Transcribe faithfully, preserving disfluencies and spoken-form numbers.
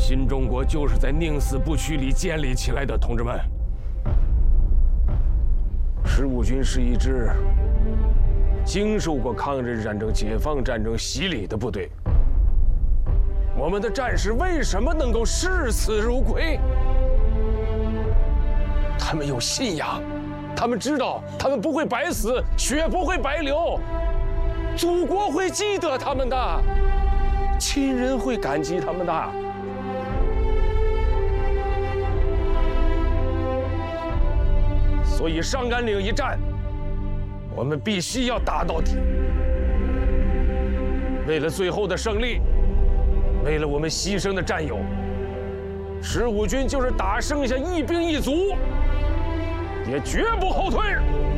新中国就是在宁死不屈里建立起来的，同志们。十五军是一支经受过抗日战争、解放战争洗礼的部队。我们的战士为什么能够视死如归？他们有信仰，他们知道他们不会白死，血不会白流，祖国会记得他们的，亲人会感激他们的。所以上甘岭一战，我们必须要打到底。为了最后的胜利，为了我们牺牲的战友，十五军就是打剩下一兵一卒，也绝不后退。